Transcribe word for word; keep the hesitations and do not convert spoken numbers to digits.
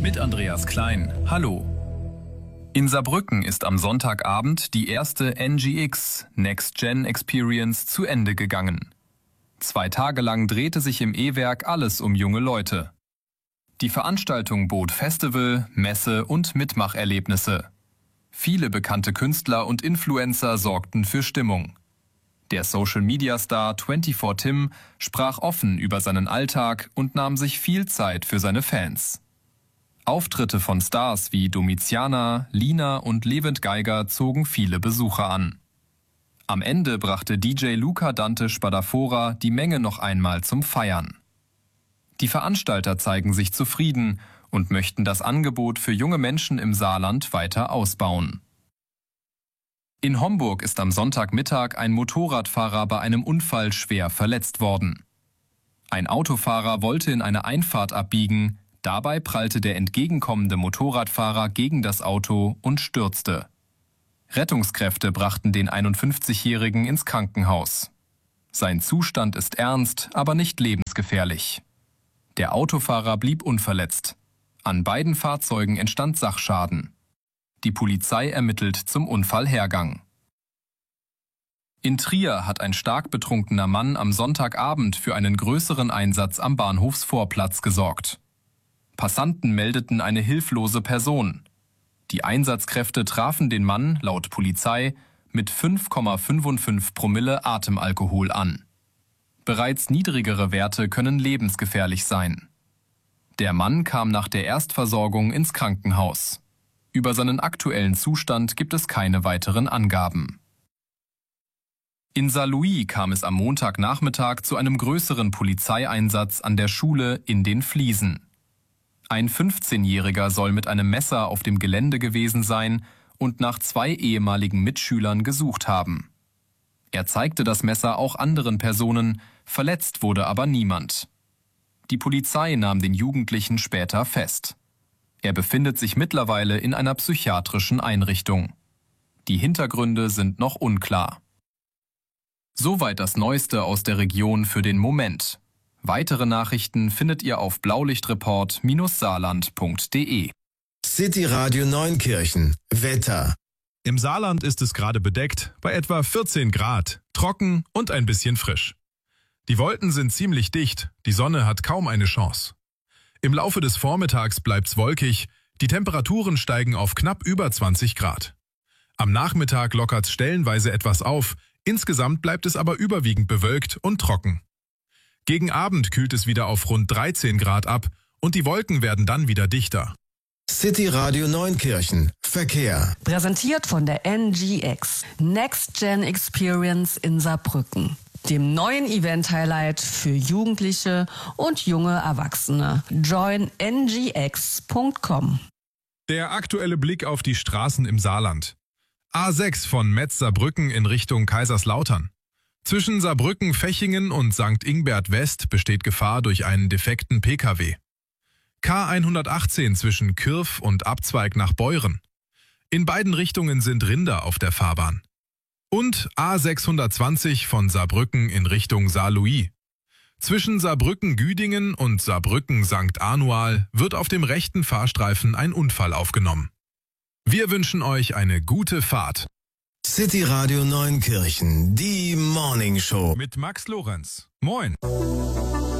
mit Andreas Klein. Hallo. In Saarbrücken ist am Sonntagabend die erste N G X Next Gen Experience zu Ende gegangen. Zwei Tage lang drehte sich im E-Werk alles um junge Leute. Die Veranstaltung bot Festival, Messe und Mitmacherlebnisse. Viele bekannte Künstler und Influencer sorgten für Stimmung. Der Social-Media-Star vierundzwanzig Tim sprach offen über seinen Alltag und nahm sich viel Zeit für seine Fans. Auftritte von Stars wie Domiziana, Lina und Levent Geiger zogen viele Besucher an. Am Ende brachte D J Luca Dante Spadafora die Menge noch einmal zum Feiern. Die Veranstalter zeigen sich zufrieden und möchten das Angebot für junge Menschen im Saarland weiter ausbauen. In Homburg ist am Sonntagmittag ein Motorradfahrer bei einem Unfall schwer verletzt worden. Ein Autofahrer wollte in eine Einfahrt abbiegen, dabei prallte der entgegenkommende Motorradfahrer gegen das Auto und stürzte. Rettungskräfte brachten den einundfünfzigjährigen ins Krankenhaus. Sein Zustand ist ernst, aber nicht lebensgefährlich. Der Autofahrer blieb unverletzt. An beiden Fahrzeugen entstand Sachschaden. Die Polizei ermittelt zum Unfallhergang. In Trier hat ein stark betrunkener Mann am Sonntagabend für einen größeren Einsatz am Bahnhofsvorplatz gesorgt. Passanten meldeten eine hilflose Person. Die Einsatzkräfte trafen den Mann, laut Polizei, mit fünf Komma fünfundfünfzig Promille Atemalkohol an. Bereits niedrigere Werte können lebensgefährlich sein. Der Mann kam nach der Erstversorgung ins Krankenhaus. Über seinen aktuellen Zustand gibt es keine weiteren Angaben. In Saarlouis kam es am Montagnachmittag zu einem größeren Polizeieinsatz an der Schule in den Fliesen. Ein fünfzehnjähriger soll mit einem Messer auf dem Gelände gewesen sein und nach zwei ehemaligen Mitschülern gesucht haben. Er zeigte das Messer auch anderen Personen, verletzt wurde aber niemand. Die Polizei nahm den Jugendlichen später fest. Er befindet sich mittlerweile in einer psychiatrischen Einrichtung. Die Hintergründe sind noch unklar. Soweit das Neueste aus der Region für den Moment. Weitere Nachrichten findet ihr auf blaulichtreport Bindestrich saarland Punkt de. City Radio Neunkirchen. Wetter. Im Saarland ist es gerade bedeckt, bei etwa vierzehn Grad, trocken und ein bisschen frisch. Die Wolken sind ziemlich dicht, die Sonne hat kaum eine Chance. Im Laufe des Vormittags bleibt's wolkig, die Temperaturen steigen auf knapp über zwanzig Grad. Am Nachmittag lockert's stellenweise etwas auf, insgesamt bleibt es aber überwiegend bewölkt und trocken. Gegen Abend kühlt es wieder auf rund dreizehn Grad ab und die Wolken werden dann wieder dichter. City Radio Neunkirchen. Verkehr. Präsentiert von der N G X Next Gen Experience in Saarbrücken, dem neuen Event-Highlight für Jugendliche und junge Erwachsene. join n g x punkt com. Der aktuelle Blick auf die Straßen im Saarland. A sechs von Metz-Saarbrücken in Richtung Kaiserslautern. Zwischen Saarbrücken-Fechingen und Sankt Ingbert West besteht Gefahr durch einen defekten P K W. K hundertachtzehn zwischen Kürf und Abzweig nach Beuren. In beiden Richtungen sind Rinder auf der Fahrbahn. Und A sechshundertzwanzig von Saarbrücken in Richtung Saarlouis. Zwischen Saarbrücken-Güdingen und Saarbrücken-Sankt Anual wird auf dem rechten Fahrstreifen ein Unfall aufgenommen. Wir wünschen euch eine gute Fahrt. City Radio Neunkirchen, die Morning Show. Mit Max Lorenz. Moin.